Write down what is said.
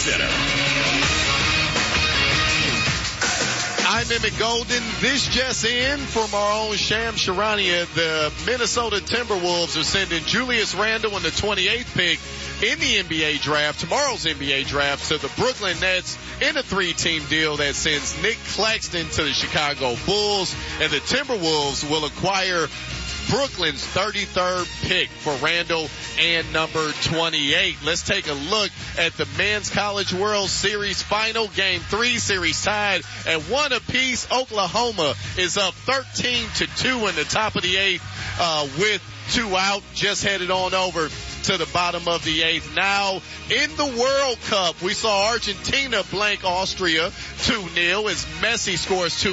Center. I'm Emmett Golden. This just in from our own Sham Charania. The Minnesota Timberwolves are sending Julius Randle in the 28th pick in the NBA draft, tomorrow's NBA draft, to the Brooklyn Nets in a 3-team deal that sends Nick Claxton to the Chicago Bulls, and the Timberwolves will acquire Brooklyn's 33rd pick for Randle and number 28. Let's take a look at the Men's College World Series final. Game 3, series tied at 1 apiece. Oklahoma is up 13-2 in the top of the 8th with 2 out. Just headed on over to the bottom of the 8th. Now, in the World Cup, we saw Argentina blank Austria 2-0 as Messi scores 2